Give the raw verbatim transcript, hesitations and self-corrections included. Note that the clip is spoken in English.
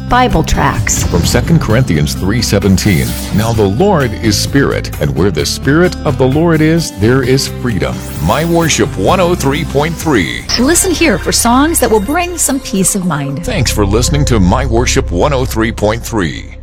Bible tracts. From Second Corinthians three seventeen, now the Lord is Spirit, and where the Spirit of the Lord is, there is freedom. My Worship one oh three point three. Listen here for songs that will bring some peace of mind. Thanks for listening to My Worship one oh three point three.